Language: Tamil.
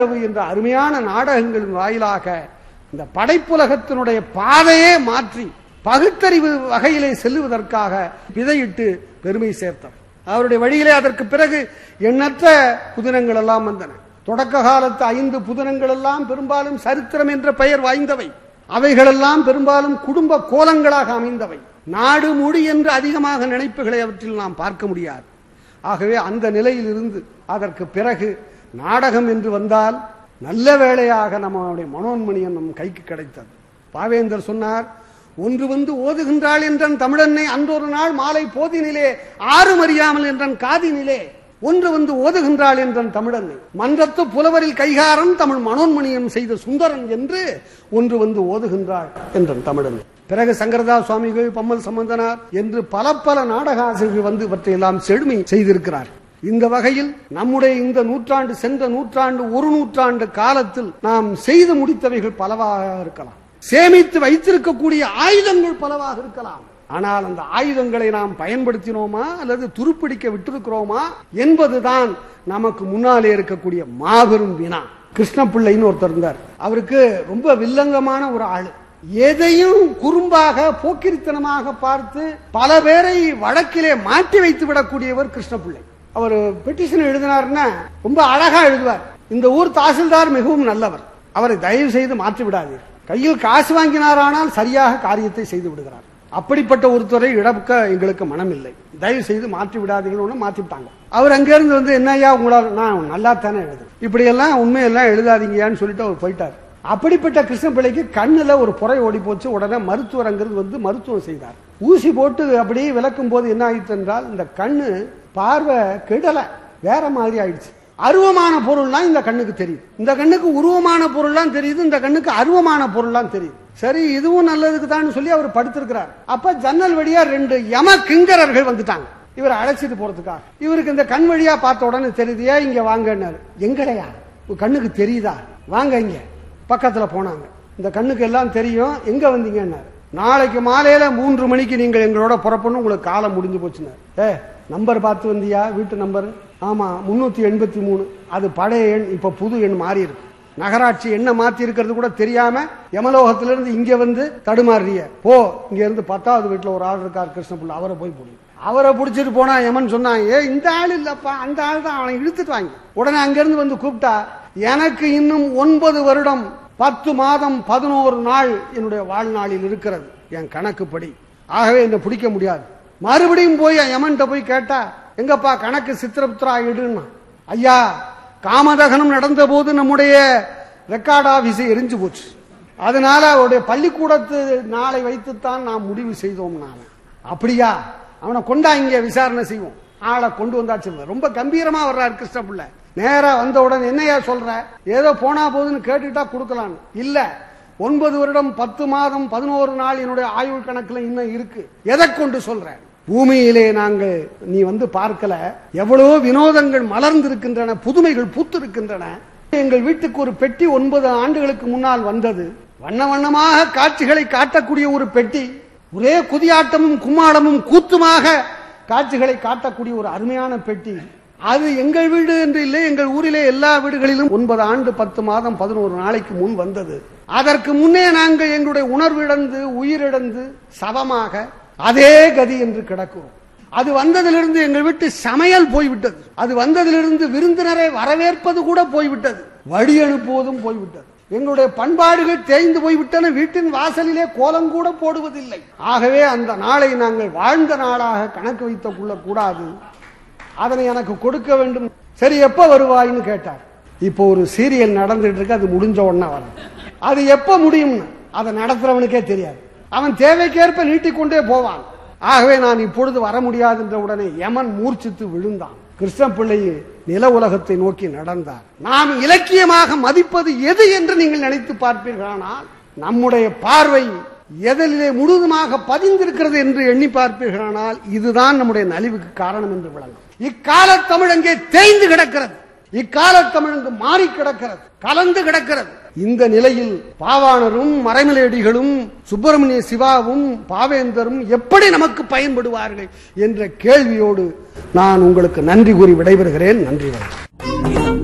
என்ற அருமையான நாடகங்களின் வாயிலாக இந்த படைப்புலகத்தினுடைய பாதையே மாற்றி பகுத்தறிவு வகையிலே செல்லுவதற்காக விதையிட்டு பெருமை சேர்த்தார். அவருடைய வழியிலே அதற்கு பிறகு எண்ணற்ற புதினங்கள் எல்லாம் வந்தன. தொடக்க காலத்து 5 புதினங்கள் எல்லாம் பெரும்பாலும் சரித்திரம் என்ற பெயர் வாய்ந்தவை. அவைகளெல்லாம் பெரும்பாலும் குடும்ப கோலங்களாக அமைந்தவை. நாடு மொழி என்று அதிகமாக நினைப்புகளை அவற்றில் நாம் பார்க்க முடியாது. ஆகவே அந்த நிலையில் இருந்து அதற்கு பிறகு நாடகம் என்று வந்தால் நல்ல வேளையாக நம்முடைய மனோன்மணியன் நம் கைக்கு கிடைத்தது. பாவேந்தர் சொன்னார், ஒன்று வந்து ஓதுகின்றாள் என்றன் தமிழன்னை அன்றொரு நாள் மாலை போதினிலே ஆறும் அறியாமல் என்றன் காதினிலே ஒன்று வந்து ஓதுகின்றாள் என்றன் தமிழன்னை மன்றத்து புலவரில் கைகாரன் தமிழ் மனோன்மணியம் செய்த சுந்தரன் என்று ஒன்று வந்து ஓதுகின்றாள் என்றன் தமிழன்னை. பிறகு சங்கரதாஸ் சுவாமிகள், பம்மல் சம்பந்தனார் என்று பல பல நாடக ஆசிரியர்கள் வந்து இவற்றையெல்லாம் செழுமை செய்திருக்கிறார். இந்த வகையில் நம்முடைய இந்த நூற்றாண்டு, சென்ற நூற்றாண்டு, ஒரு நூற்றாண்டு காலத்தில் நாம் செய்து முடித்தவைகள் பலவாக இருக்கலாம். சேமித்து வைத்திருக்கக்கூடிய ஆயுதங்கள் பலவாக இருக்கலாம். ஆனால் அந்த ஆயுதங்களை நாம் பயன்படுத்தினோமா அல்லது துருப்பிடிக்க விட்டிருக்கிறோமா என்பதுதான் நமக்கு முன்னாலே இருக்கக்கூடிய மாபெரும் வினா. கிருஷ்ணபிள்ளைன்னு ஒருத்தர் இருந்தார். அவருக்கு ரொம்ப வில்லங்கமான ஒரு ஆளு. எதையும் குறும்பாக போக்கிரித்தனமாக பார்த்து பல பேரை வழக்கிலே மாட்டி வைத்து விடக்கூடியவர் கிருஷ்ணபிள்ளை. அவர் பெட்டிஷன் எழுதினார்னா ரொம்ப அழகா எழுதுவார். இந்த ஊர் தாசில்தார் மிகவும் நல்லவர், அவரை தயவு செய்து மாற்றி விடாதீர். கையில் காசு வாங்கினாரானால் சரியாக காரியத்தை செய்து விடுகிறார். அப்படிப்பட்ட ஒருத்தரை இழக்க எங்களுக்கு மனம் இல்லை, தயவு செய்து மாற்றி விடாதீர்கள். மாற்றி விட்டாங்க. அவர் அங்கிருந்து வந்து என்னையா உங்களால் நான் நல்லா தானே எழுது, இப்படி எல்லாம் உண்மையெல்லாம் எழுதாதீங்கன்னு சொல்லிட்டு அவர் போயிட்டார். அப்படிப்பட்ட கிருஷ்ணபிள்ளைக்கு கண்ணுல ஒரு புரை ஓடி போச்சு. உடனே மருத்துவர் அங்கிருந்து வந்து மருத்துவம் செய்தார். ஊசி போட்டு அப்படியே விளக்கும் போது என்ன ஆயிடுச்சு என்றால், இந்த கண்ணு பார்வை கெடல, வேற மாதிரி ஆயிடுச்சு. அருவமான பொருள்லாம் இந்த கண்ணுக்கு தெரியுது, இந்த கண்ணுக்கு உருவமான பொருள்லாம் தெரியுது, இந்த கண்ணுக்கு அருவமான பொருள்லாம் தெரியுது. சரி, இதுவும் நல்லதுக்கு தான் சொல்லி அவர் படுத்திருக்கிறார். அப்ப ஜன்னல் வழியா 2 யம கிங்கரர்கள் வந்துட்டாங்க இவரை அழைச்சிட்டு போறதுக்காக. இவருக்கு இந்த கண் வழியா பார்த்த உடனே தெரியுதியா, இங்க வாங்கன்னாரு. எங்களையா, கண்ணுக்கு தெரியுதா, வாங்க இங்க. பக்கத்துல போனாங்க. இந்த கண்ணுக்கு எல்லாம் தெரியும், எங்க வந்தீங்கன்னாரு. நாளைக்கு மாலையில 3 மணிக்கு நீங்கள் எங்களோட புறப்படணும், உங்களுக்கு காலம் முடிஞ்சு போச்சுன்னாரு. நம்பர் பார்த்து வந்தியா, வீட்டு நம்பர்? ஆமா 383. அது பழைய எண், இப்ப புது எண் மாறி இருக்கு. நகராட்சி என்ன மாத்தி இருக்கிறது கூட தெரியாம யமலோகத்திலிருந்து இங்க வந்து தடுமாறிய. போ, இங்க இருந்து 10வது வீட்டுல ஒரு ஆள் இருக்கார் கிருஷ்ணபிள்ளை, அவரை போய் பிடி. அவரை பிடிச்சிட்டு போனா யமன் சொன்னான், இந்த ஆள் இல்லப்பா, அந்த ஆள் தான், அவனை இழுத்துட்டு வாங்க. உடனே அங்கிருந்து வந்து கூப்பிட்டா, எனக்கு இன்னும் 9 வருடம் 10 மாதம் 11 நாள் என்னுடைய வாழ்நாளில் இருக்கிறது என் கணக்குப்படி. ஆகவே என்ன பிடிக்க முடியாது. மறுபடியும் போய் யமன்ட்ட போய் கேட்டா, எங்கப்பா கணக்கு சித்திரபுத்திரா இடுன்னா. ஐயா, காமதகனம் நடந்த போது நம்முடைய ரெக்கார்ட் ஆபீஸை எரிஞ்சு போச்சு, அதனால அவருடைய பள்ளிக்கூடத்து நாளை வைத்துத்தான் நாம் முடிவு செய்தோம். நான் அப்படியா, அவனை கொண்டா இங்க விசாரணை செய்வோம். ஆளை கொண்டு வந்தாச்சு. ரொம்ப கம்பீரமா வர்றாரு கிருஷ்ணபிள்ளை. நேரா வந்தவுடன் என்னையா சொல்ற, ஏதோ போனா போதுன்னு கேட்டுட்டா கொடுக்கலாம். இல்ல, 9 வருடம் 10 மாதம் 11 நாள் என்னுடைய ஆயுள் கணக்குல இன்னும் இருக்கு. எதை கொண்டு சொல்ற? பூமியிலே நாங்கள் நீ வந்து பார்க்கல, எவ்வளவோ வினோதங்கள் மலர்ந்திருக்கின்றன, புதுமைகள் பூத்திருக்கின்றன. எங்கள் வீட்டுக்கு ஒரு பெட்டி 9 ஆண்டுகளுக்கு முன்னால் வந்தது. வண்ண வண்ணமாக காட்சிகளை காட்டக்கூடிய ஒரு பெட்டி, ஒரே குதியாட்டமும் கும்மாளமும் கூத்துமாக காட்சிகளை காட்டக்கூடிய ஒரு அருமையான பெட்டி. அது எங்கள் வீடு என்று இல்லை, எங்கள் ஊரிலே எல்லா வீடுகளிலும் 9 ஆண்டு 10 மாதம் 11 நாளைக்கு முன் வந்தது. அதற்கு முன்னே நாங்கள் எங்களுடைய உணர்விழந்து உயிரிழந்து சவமாக அதே கதி என்று கிடக்கிறோம். அது வந்ததிலிருந்து எங்கள் வீட்டு சமையல் போய்விட்டது, அது வந்ததிலிருந்து விருந்தினரை வரவேற்பது கூட போய்விட்டது, வழி அனுப்புவதும் போய்விட்டது. எங்களுடைய பண்பாடுகள் தேய்ந்து போய்விட்டன, வீட்டின் வாசலிலே கோலம் கூட போடுவதில்லை. ஆகவே அந்த நாளை நாங்கள் வாழ்ந்த நாளாக கணக்கு வைத்துக் கொள்ள கூடாது, அதனை எனக்கு கொடுக்க வேண்டும். சரி, எப்ப வருவாயின்னு கேட்டார். இப்போ ஒரு சீரியல் நடந்துட்டு இருக்கு, அது முடிஞ்ச உடனே வரும். அது எப்ப முடியும்னு அதை நடத்துறவனுக்கே தெரியாது, அவன் தேவைக்கேற்ப நீட்டிக்கொண்டே போவான். ஆகவே நான் இப்பொழுது வர முடியாது என்ற உடனே யமன் மூர்ச்சித்து விழுந்தான். கிருஷ்ணபிள்ளை நில உலகத்தை நோக்கி நடந்தார். நாம் இலக்கியமாக மதிப்பது எது என்று நீங்கள் நினைத்து பார்ப்பீர்களானால், நம்முடைய பார்வை எதிலே முழுதுமாக பதிந்திருக்கிறது என்று எண்ணி பார்ப்பீர்களானால், இதுதான் நம்முடைய நலிவுக்கு காரணம் என்று விளங்கும். இக்கால தமிழ் அங்கே தேய்ந்து கிடக்கிறது, இக்கால தமிழ் அங்கு மாறி கிடக்கிறது, கலந்து கிடக்கிறது. இந்த நிலையில் பாவாணரும் மறைமலையடிகளும் சுப்பிரமணிய சிவாவும் பாவேந்தரும் எப்படி நமக்கு பயன்படுவார்கள் என்ற கேள்வியோடு நான் உங்களுக்கு நன்றி கூறி விடைபெறுகிறேன். நன்றி.